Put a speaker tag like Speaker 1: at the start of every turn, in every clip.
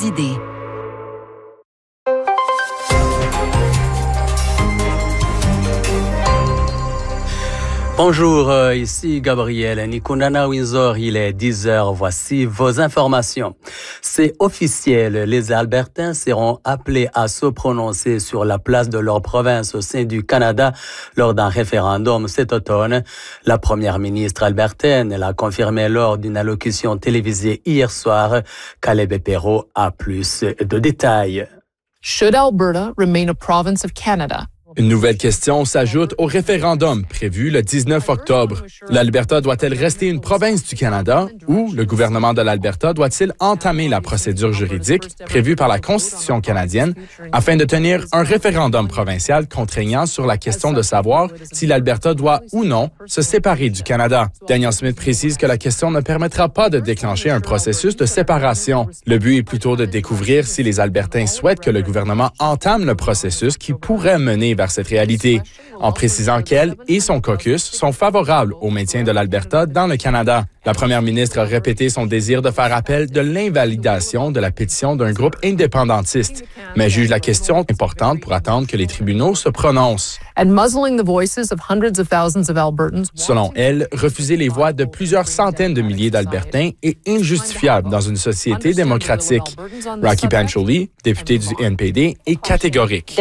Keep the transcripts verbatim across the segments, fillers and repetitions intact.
Speaker 1: idées.
Speaker 2: Bonjour, euh, ici Gabriel Nikunana Windsor, il est dix heures, voici vos informations. C'est officiel, les Albertains seront appelés à se prononcer sur la place de leur province au sein du Canada lors d'un référendum cet automne. La première ministre albertaine l'a confirmé lors d'une allocution télévisée hier soir. Caleb Perrault a plus de détails.
Speaker 3: Should Alberta remain a province of Canada?
Speaker 4: Une nouvelle question s'ajoute au référendum prévu le dix-neuf octobre. L'Alberta doit-elle rester une province du Canada ou le gouvernement de l'Alberta doit-il entamer la procédure juridique prévue par la Constitution canadienne afin de tenir un référendum provincial contraignant sur la question de savoir si l'Alberta doit ou non se séparer du Canada? Daniel Smith précise que la question ne permettra pas de déclencher un processus de séparation. Le but est plutôt de découvrir si les Albertains souhaitent que le gouvernement entame le processus qui pourrait mener vers cette réalité, en précisant qu'elle et son caucus sont favorables au maintien de l'Alberta dans le Canada. La première ministre a répété son désir de faire appel de l'invalidation de la pétition d'un groupe indépendantiste, mais juge la question importante pour attendre que les tribunaux se prononcent.
Speaker 3: And muzzling the voices of hundreds of thousands of Albertans.
Speaker 4: Selon elle, refuser les voix de plusieurs centaines de milliers d'Albertains est injustifiable dans une société démocratique. Rocky Pancholi, député du N P D, est catégorique.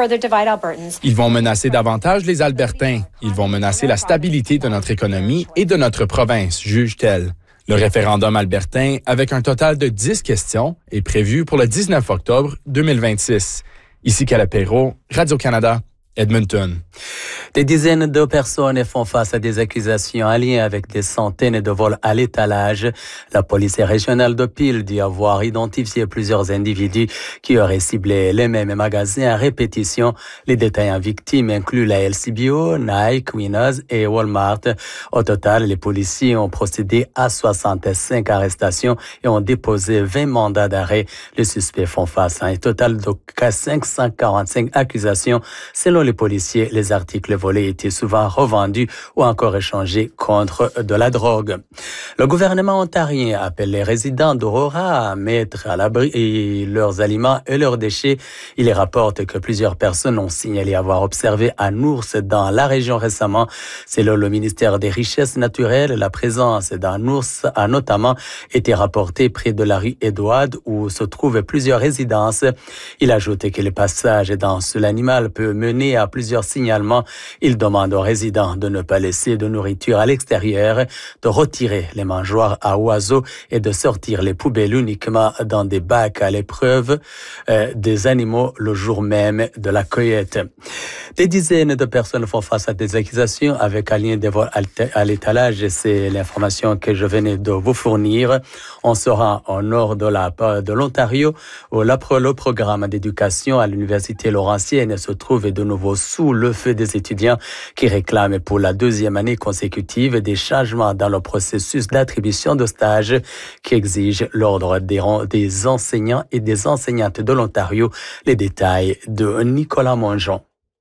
Speaker 4: Ils vont menacer davantage les Albertains. Ils vont menacer la stabilité de notre économie et de notre province, juge-t-elle. Le référendum albertain, avec un total de dix questions, est prévu pour le dix-neuf octobre deux mille vingt-six. Ici Caleb Perrault, Radio-Canada, Edmonton.
Speaker 2: Des dizaines de personnes font face à des accusations en lien avec des centaines de vols à l'étalage. La police régionale de Peel dit avoir identifié plusieurs individus qui auraient ciblé les mêmes magasins à répétition. Les détaillants victimes incluent la L C B O, Nike, Winners et Walmart. Au total, les policiers ont procédé à soixante-cinq arrestations et ont déposé vingt mandats d'arrêt. Les suspects font face à un total de cinq cent quarante-cinq accusations. Selon les policiers, les articles volés étaient souvent revendus ou encore échangés contre de la drogue. Le gouvernement ontarien appelle les résidents d'Aurora à mettre à l'abri leurs aliments et leurs déchets. Il rapporte que plusieurs personnes ont signalé avoir observé un ours dans la région récemment. Selon le ministère des Richesses naturelles, la présence d'un ours a notamment été rapportée près de la rue Edward où se trouvent plusieurs résidences. Il ajoute que le passage d'un seul animal peut mener à plusieurs signalements. Il demande aux résidents de ne pas laisser de nourriture à l'extérieur, de retirer les mangeoires à oiseaux et de sortir les poubelles uniquement dans des bacs à l'épreuve euh, des animaux le jour même de la cueillette. Des dizaines de personnes font face à des accusations avec un lien de vol à l'étalage. C'est l'information que je venais de vous fournir. On sera au nord de, la, de l'Ontario où le programme d'éducation à l'Université Laurentienne se trouve de nouveau sous le feu des étudiants qui réclament pour la deuxième année consécutive des changements dans le processus d'attribution de stage qui exige l'ordre des, des enseignants et des enseignantes de l'Ontario. Les détails de Nicolas Mongeon.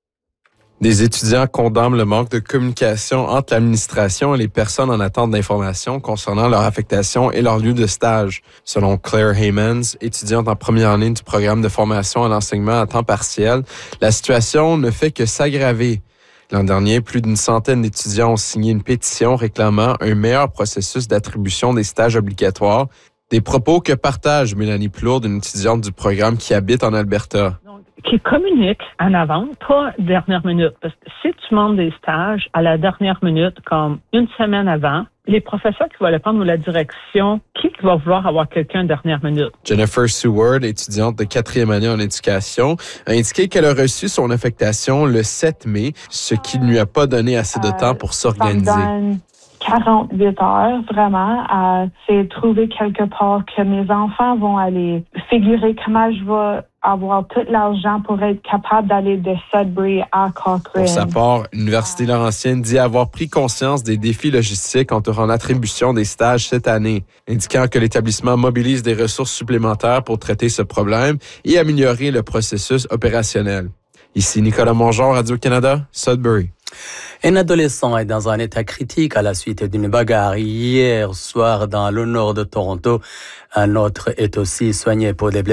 Speaker 5: Des étudiants condamnent le manque de communication entre l'administration et les personnes en attente d'informations concernant leur affectation et leur lieu de stage. Selon Claire Haymans, étudiante en première année du programme de formation à l'enseignement à temps partiel, la situation ne fait que s'aggraver. L'an dernier, plus d'une centaine d'étudiants ont signé une pétition réclamant un meilleur processus d'attribution des stages obligatoires. Des propos que partage Mélanie Plourde, une étudiante du programme qui habite en Alberta.
Speaker 6: Qui communique en avant, pas dernière minute. Parce que si tu demandes des stages à la dernière minute, comme une semaine avant, les professeurs qui vont le prendre ou la direction, qui va vouloir avoir quelqu'un dernière minute?
Speaker 5: Jennifer Seward, étudiante de quatrième année en éducation, a indiqué qu'elle a reçu son affectation le sept mai, ce qui ne lui a pas donné assez de temps pour s'organiser.
Speaker 7: quarante-huit heures, vraiment, à c'est trouver quelque part que mes enfants vont aller figurer comment je vais avoir tout l'argent pour être capable d'aller de Sudbury à Cochrane.
Speaker 5: Pour sa part, l'Université Laurentienne dit avoir pris conscience des défis logistiques entourant l'attribution des stages cette année, indiquant que l'établissement mobilise des ressources supplémentaires pour traiter ce problème et améliorer le processus opérationnel. Ici Nicolas Mongeon, Radio-Canada, Sudbury.
Speaker 2: Un adolescent est dans un état critique à la suite d'une bagarre hier soir dans le nord de Toronto. Un autre est aussi soigné pour des blessures.